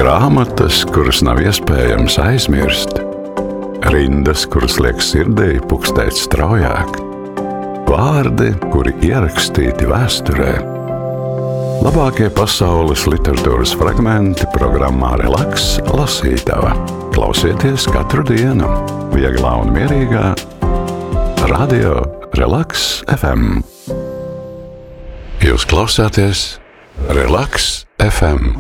Grāmatas, kuras nav iespējams aizmirst, rindas, kuras liek sirdī pukstēt straujāk, vārdi, kuri ierakstīti vēsturē. Labākie pasaules literatūras fragmenti programmā Relaks lasītava. Klausieties katru dienu, vieglā un mierīgā Radio Relaks FM. Jūs klausāties Relaks FM.